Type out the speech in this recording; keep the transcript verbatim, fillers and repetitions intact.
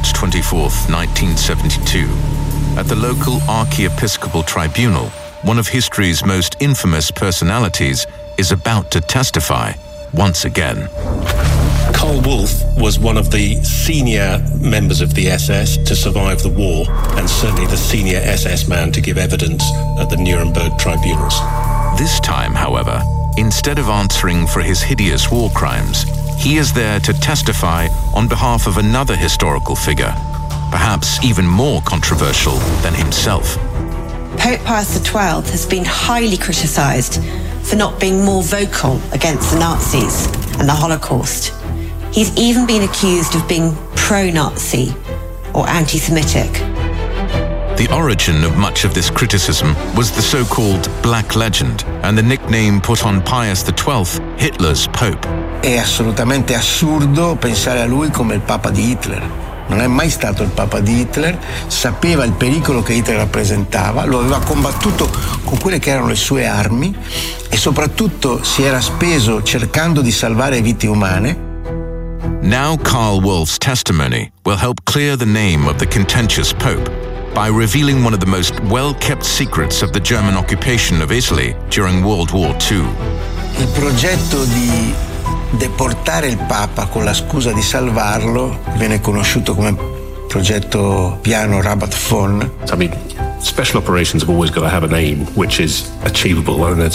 March twenty-fourth, nineteen seventy-two, at the local Archiepiscopal Tribunal, one of history's most infamous personalities is about to testify once again. Karl Wolff was one of the senior members of the S S to survive the war, and certainly the senior S S man to give evidence at the Nuremberg tribunals. This time, however, instead of answering for his hideous war crimes, he is there to testify on behalf of another historical figure, perhaps even more controversial than himself. Pope Pius the twelfth has been highly criticised for not being more vocal against the Nazis and the Holocaust. He's even been accused of being pro-Nazi or anti-Semitic. The origin of much of this criticism was the so-called Black Legend and the nickname put on Pius the twelfth, Hitler's Pope. È assolutamente assurdo pensare a lui come il Papa di Hitler. Non è mai stato il Papa di Hitler, sapeva il pericolo che Hitler rappresentava, lo aveva combattuto con quelle che erano le sue armi e soprattutto si era speso cercando di salvare vite umane. Now Karl Wolff's testimony will help clear the name of the contentious Pope by revealing one of the most well-kept secrets of the German occupation of Italy during World War Two. Il progetto di deportare il Papa con la scusa di salvarlo viene conosciuto come progetto Piano Rabat-Fon. I mean, special operations have always got to have a name which is achievable, and